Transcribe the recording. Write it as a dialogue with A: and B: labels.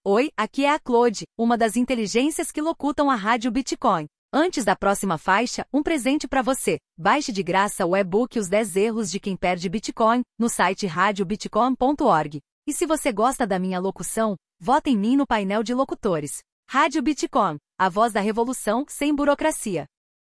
A: Oi, aqui é a Claude, uma das inteligências que locutam a Rádio Bitcoin. Antes da próxima faixa, um presente para você. Baixe de graça o e-book Os 10 Erros de Quem Perde Bitcoin, no site radiobitcoin.org. E se você gosta da minha locução, vote em mim no painel de locutores. Rádio Bitcoin, a voz da revolução sem burocracia.